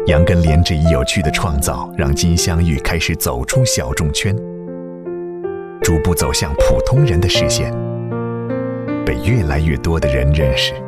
杨根莲这一有趣的创造，让金镶玉开始走出小众圈，逐步走向普通人的视线，被越来越多的人认识。